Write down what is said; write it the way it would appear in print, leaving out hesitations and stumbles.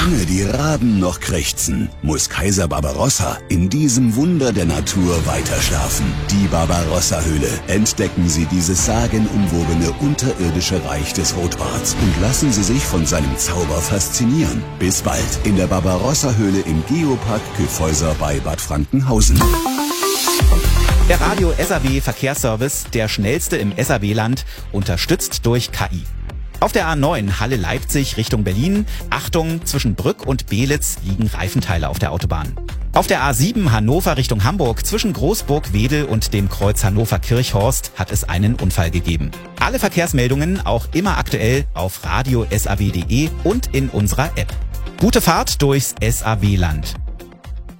Solange die Raben noch krächzen, muss Kaiser Barbarossa in diesem Wunder der Natur weiter schlafen. Die Barbarossa-Höhle. Entdecken Sie dieses sagenumwobene unterirdische Reich des Rotbarts und lassen Sie sich von seinem Zauber faszinieren. Bis bald in der Barbarossa-Höhle im Geopark Kyffhäuser bei Bad Frankenhausen. Der Radio SAW Verkehrsservice, der schnellste im SAW-Land, unterstützt durch KI. Auf der A9 Halle-Leipzig Richtung Berlin, Achtung, zwischen Brück und Beelitz liegen Reifenteile auf der Autobahn. Auf der A7 Hannover Richtung Hamburg zwischen Großburg-Wedel und dem Kreuz Hannover-Kirchhorst hat es einen Unfall gegeben. Alle Verkehrsmeldungen auch immer aktuell auf radio-saw.de und in unserer App. Gute Fahrt durchs SAW-Land.